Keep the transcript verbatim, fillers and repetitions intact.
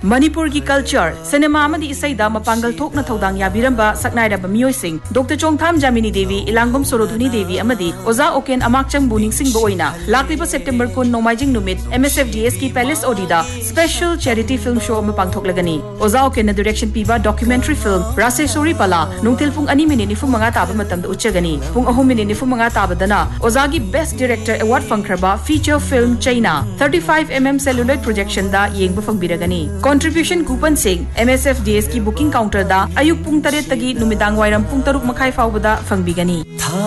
Manipur की culture cinema अमदी इसैदा मपांगल थोकना थौदांग याबिरंबा सकनाइरबा मियोइसिंग doctor चोंगथाम जामिनी देवी इलांगम सोरोधुनी देवी अमदी ओजा Oaken अमाकचंग बुनिंगसिंग बोइना लाक्लिबा September कुन नोमाइजिंग नुमित M S F D S की palace ओडीदा special charity film show में पांगथोकलगनी ओजा ओकेन डायरेक्शन पीबा डॉक्यूमेंट्री फिल्म रासेश्वरी पला नुंगथिल पुंग अनि मिनिट निफु मंगा ताबा मतमद उच्चगनी पुंग अहुम मिनिट निफु मंगा ताबदना ओजा की best director award फंगखरबा feature film China thirty-five millimeter celluloid projection दा येंगबा फंगबिरगनी कंट्रीब्यूशन कूपन सिंग M S F D S की बुकिंग काउंटर दा अयुक पुंग तरेत तगी नुमिदांग वाइरम पुंग तरुक मखाई फाउबदा फंगबिगनी।